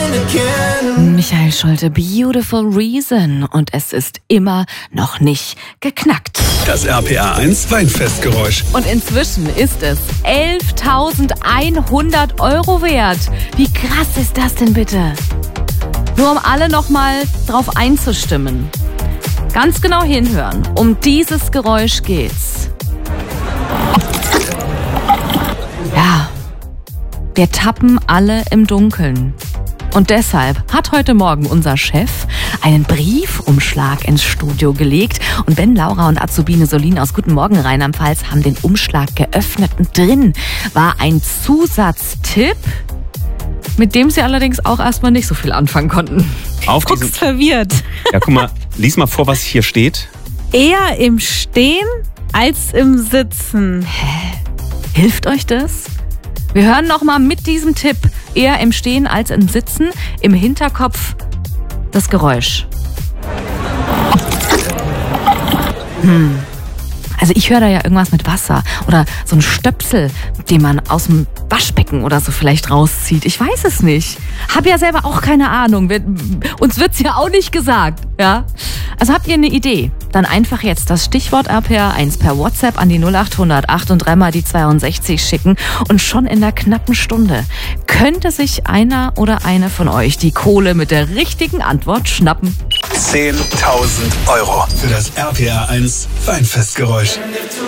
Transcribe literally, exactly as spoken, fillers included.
Michael Schulte, Beautiful Reason. Und es ist immer noch nicht geknackt. Das R P R eins Weinfestgeräusch. Und inzwischen ist es elftausendeinhundert Euro wert. Wie krass ist das denn bitte? Nur um alle nochmal drauf einzustimmen. Ganz genau hinhören. Um dieses Geräusch geht's. Ja, wir tappen alle im Dunkeln. Und deshalb hat heute Morgen unser Chef einen Briefumschlag ins Studio gelegt. Und Ben, Laura und Azubine Solin aus Guten Morgen Rheinland-Pfalz haben den Umschlag geöffnet. Und drin war ein Zusatztipp, mit dem sie allerdings auch erstmal nicht so viel anfangen konnten. Auf Guckst diesen, verwirrt. ja, guck mal, lies mal vor, was hier steht. Eher im Stehen als im Sitzen. Hä? Hilft euch das? Wir hören nochmal mit diesem Tipp, eher im Stehen als im Sitzen, im Hinterkopf das Geräusch. Hm. Also ich höre da ja irgendwas mit Wasser oder so ein Stöpsel, den man aus dem Waschbecken oder so vielleicht rauszieht. Ich weiß es nicht. Hab ja selber auch keine Ahnung. Wir, uns wird's ja auch nicht gesagt. Ja? Also habt ihr eine Idee? Dann einfach jetzt das Stichwort R P R eins per WhatsApp an die null acht hundert acht und dreimal die zweiundsechzig schicken und schon in einer knappen Stunde könnte sich einer oder eine von euch die Kohle mit der richtigen Antwort schnappen. zehntausend Euro für das R P R eins Weinfestgeräusch.